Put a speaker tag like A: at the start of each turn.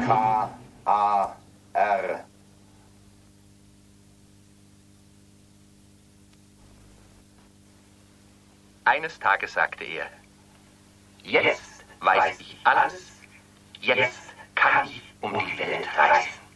A: K-A-R.
B: Eines Tages sagte er, jetzt weiß ich alles, jetzt kann ich um die Welt reisen.